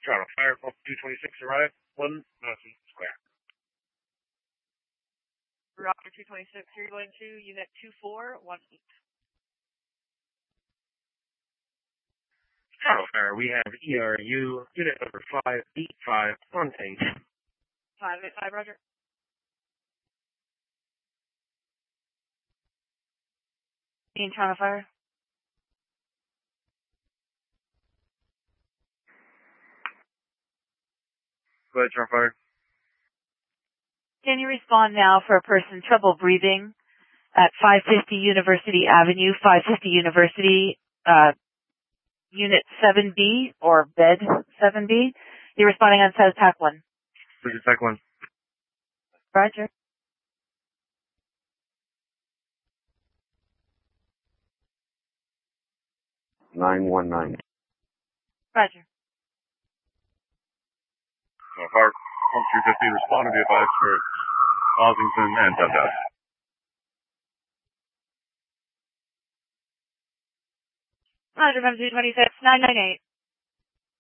Toronto Fire, Pulse 226 arrived, 1 Madison Square. Roger 226, you're going to Unit 2418. Toronto Fire, we have ERU, unit number 585, on tank. 585, Roger. Toronto Fire. Go ahead, Toronto Fire. Can you respond now for a person trouble breathing at 550 University Avenue, 550 University, Unit 7B, or Bed 7B? You're responding on status TAC 1. Please, TAC 1. Roger. (919) Roger. Fire, Pulse 350, respond to be advised for Ossington and Dundas. Roger, 226, 998.